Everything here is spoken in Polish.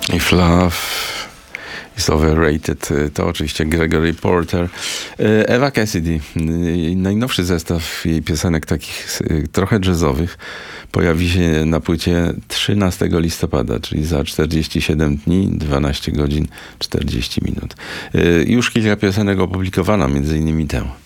If Love is Overrated, to oczywiście Gregory Porter. Eva Cassidy, najnowszy zestaw jej piosenek takich trochę jazzowych pojawi się na płycie 13 listopada, czyli za 47 dni, 12 godzin, 40 minut. Już kilka piosenek opublikowano, między innymi tę.